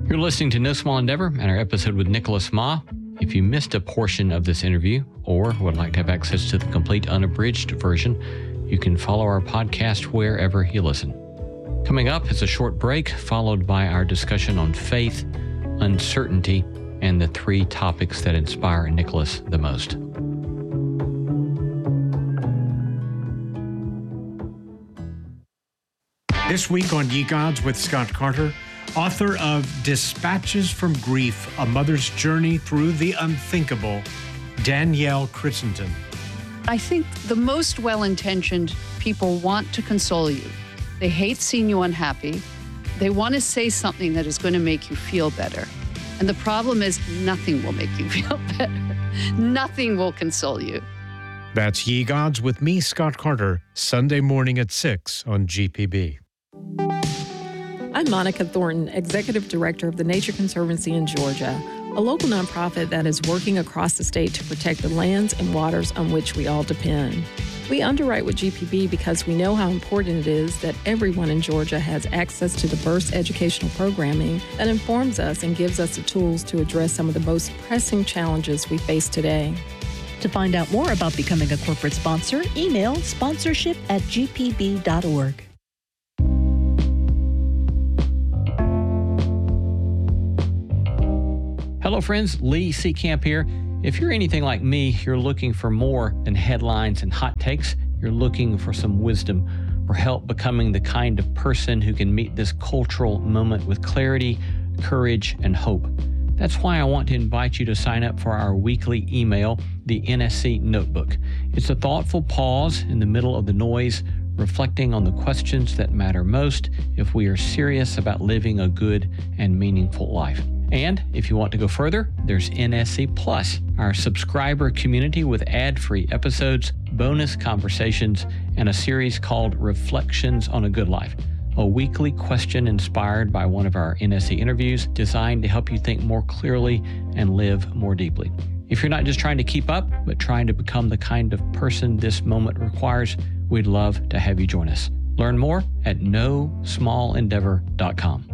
You're listening to No Small Endeavor and our episode with Nicholas Ma. If you missed a portion of this interview or would like to have access to the complete unabridged version, you can follow our podcast wherever you listen. Coming up is a short break, followed by our discussion on faith, uncertainty, and the three topics that inspire Nicholas the most. This week on Ye Gods with Scott Carter, author of Dispatches from Grief, A Mother's Journey Through the Unthinkable, Danielle Crittenden. I think the most well-intentioned people want to console you. They hate seeing you unhappy. They want to say something that is going to make you feel better. And the problem is nothing will make you feel better. Nothing will console you. That's Ye Gods with me, Scott Carter, Sunday morning at 6 on GPB. I'm Monica Thornton, Executive Director of the Nature Conservancy in Georgia, a local nonprofit that is working across the state to protect the lands and waters on which we all depend. We underwrite with GPB because we know how important it is that everyone in Georgia has access to diverse educational programming that informs us and gives us the tools to address some of the most pressing challenges we face today. To find out more about becoming a corporate sponsor, email sponsorship@gpb.org. Hello friends, Lee Seacamp here. If you're anything like me, you're looking for more than headlines and hot takes. You're looking for some wisdom or help becoming the kind of person who can meet this cultural moment with clarity, courage, and hope. That's why I want to invite you to sign up for our weekly email, the NSC Notebook. It's a thoughtful pause in the middle of the noise, reflecting on the questions that matter most if we are serious about living a good and meaningful life. And if you want to go further, there's NSC Plus, our subscriber community with ad-free episodes, bonus conversations, and a series called Reflections on a Good Life, a weekly question inspired by one of our NSC interviews designed to help you think more clearly and live more deeply. If you're not just trying to keep up, but trying to become the kind of person this moment requires, we'd love to have you join us. Learn more at nosmallendeavor.com.